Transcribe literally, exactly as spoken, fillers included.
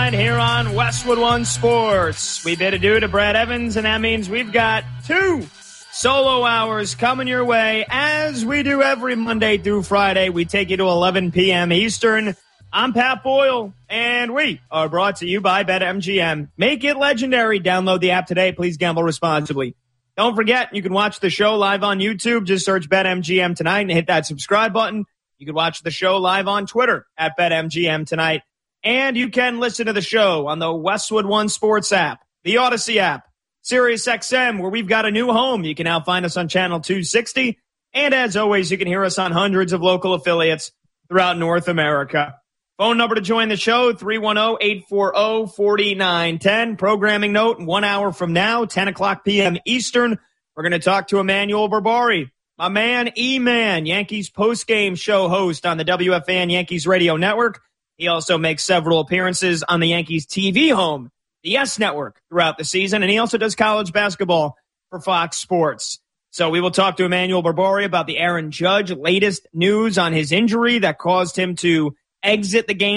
nine here on Westwood One Sports. We bid adieu to Brad Evans, and that means we've got two solo hours coming your way. As we do every Monday through Friday, we take you to eleven p.m. Eastern. I'm Pat Boyle, and we are brought to you by BetMGM. Make it legendary. Download the app today. Please gamble responsibly. Don't forget, you can watch the show live on YouTube. Just search BetMGM tonight and hit that subscribe button. You can watch the show live on Twitter at BetMGM tonight. And you can listen to the show on the Westwood One Sports app, the Odyssey app, SiriusXM, where we've got a new home. You can now find us on Channel two sixty. And as always, you can hear us on hundreds of local affiliates throughout North America. Phone number to join the show, three one zero, eight four zero, four nine one zero. Programming note, one hour from now, ten o'clock p.m. Eastern, we're going to talk to Emmanuel Berbari, my man E-Man, Yankees postgame show host on the W F A N Yankees Radio Network. He also makes several appearances on the Yankees T V home, the Yes Network, throughout the season, and he also does college basketball for Fox Sports. So we will talk to Emmanuel Berbari about the Aaron Judge latest news on his injury that caused him to exit the game